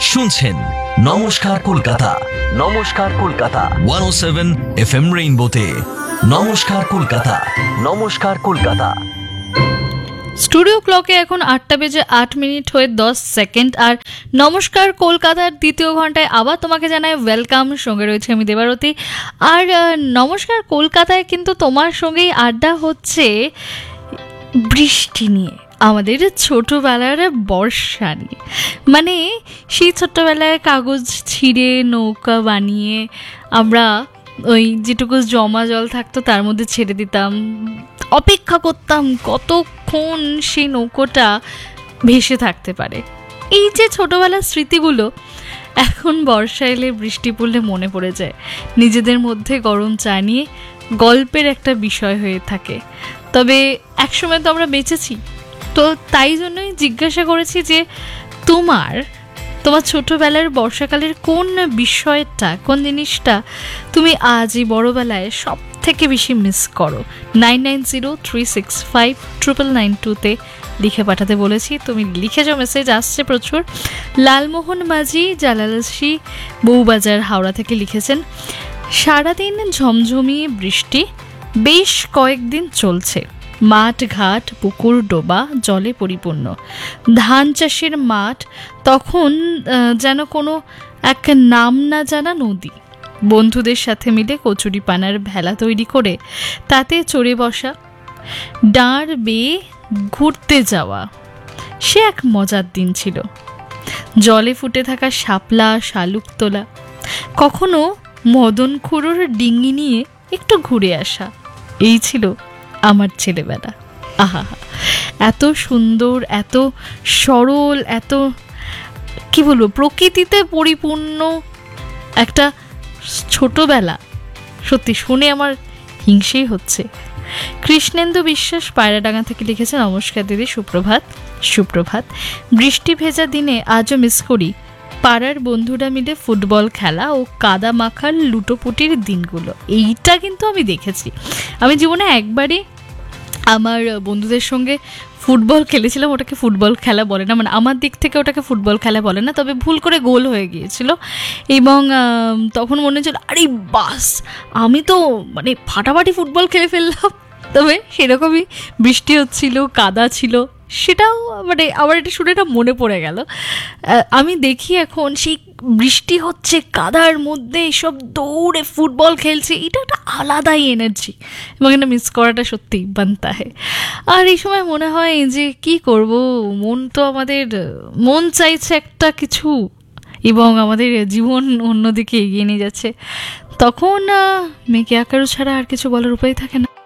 শুনছেন নমস্কার কলকাতা। নমস্কার কলকাতা 107 FM রেইনবোতে। নমস্কার কলকাতা। নমস্কার কলকাতা। স্টুডিও ক্লকে এখন 8:08 হয়ে 10 সেকেন্ড। আর নমস্কার কলকাতার দ্বিতীয় ঘন্টায় আবার তোমাকে জানাই ওয়েলকাম। সঙ্গে রয়েছে আমি দেবারতী। আর নমস্কার কলকাতায় কিন্তু তোমার সঙ্গেই আড্ডা হচ্ছে বৃষ্টি নিয়ে, আমাদের ছোটোবেলার বর্ষা নিয়ে। মানে সেই ছোট্টবেলায় কাগজ ছিঁড়ে নৌকা বানিয়ে আমরা ওই যেটুকু জমা জল থাকতো তার মধ্যে ছেড়ে দিতাম, অপেক্ষা করতাম কতক্ষণ সেই নৌকোটা ভেসে থাকতে পারে। এই যে ছোটবেলার স্মৃতিগুলো এখন বর্ষা এলে বৃষ্টি পড়লে মনে পড়ে যায়। নিজেদের মধ্যে গরম চা নিয়ে গল্পের একটা বিষয় হয়ে থাকে। তবে একসময় তো আমরা বেঁচেছি, তো তাই জন্যই জিজ্ঞাসা করেছি যে তোমার ছোটবেলার বর্ষাকালের কোন বিষয়টা, কোন জিনিসটা তুমি আজ এই বড়বেলায় সব থেকে বেশি মিস করো। 9903659992 লিখে পাঠাতে বলেছি, তুমি লিখে যাও, মেসেজ আসছে প্রচুর। লালমোহন মাঝি জালালসি বউবাজার হাওড়া থেকে লিখেছেন, সারাদিন ঝমঝমিয়ে বৃষ্টি বেশ কয়েকদিন চলছে। মাঠ ঘাট পুকুর ডোবা জলে পরিপূর্ণ। ধান চাষের মাঠ তখন যেন কোনো এক নাম না জানা নদী। বন্ধুদের সাথে মিলে কচুরি পানার ভেলা তৈরি করে তাতে চড়ে বসা, ডাঁড় বেয়ে ঘুরতে যাওয়া, সে এক মজার দিন ছিল। জলে ফুটে থাকা শাপলা শালুক তোলা, কখনো মদন খুড়োর ডিঙি নিয়ে একটু ঘুরে আসা, এই ছিল আমার ছেলেবেলা। আহা, এত সুন্দর, এত সরল, এত কি বলবো, প্রকৃতিতে পরিপূর্ণ একটা ছোটবেলা। সত্যি শুনে আমার হিংসেই হচ্ছে। কৃষ্ণেন্দু বিশ্বাস পায়রাডাঙ্গা থেকে লিখেছে, নমস্কার দিদি, সুপ্রভাত। সুপ্রভাত। বৃষ্টি ভেজা দিনে আজও মিস করি পাড়ার বন্ধুরা মিলে ফুটবল খেলা ও কাদা মাখার লুটোপুটির দিনগুলো। এইটা কিন্তু আমি দেখেছি। আমি জীবনে একবারই আমার বন্ধুদের সঙ্গে ফুটবল খেলেছিলাম। ওটাকে ফুটবল খেলা বলে না, মানে আমার দিক থেকে ওটাকে ফুটবল খেলা বলে না, তবে ভুল করে গোল হয়ে গিয়েছিল। এবং তখন মনে হচ্ছিল আরে বাস, আমি তো মানে ফাটাফাটি ফুটবল খেলে ফেললাম। তবে সেরকমই বৃষ্টি হচ্ছিল, কাদা ছিল, সেটাও মানে আমার এটা শুনে এটা মনে পড়ে গেল। আমি দেখি এখন সেই বৃষ্টি হচ্ছে, কাদার মধ্যে সব দৌড়ে ফুটবল খেলছে, এটা একটা আলাদাই এনার্জি এবং এটা মিস করাটা সত্যিই বানতা হয়। আর এই সময় মনে হয় যে কি করব, মন তো আমাদের মন চাইছে একটা কিছু এবং আমাদের জীবন অন্যদিকে এগিয়ে নিয়ে যাচ্ছে। তখন মেঘে আকারও ছাড়া আর কিছু বলার উপায় থাকে না।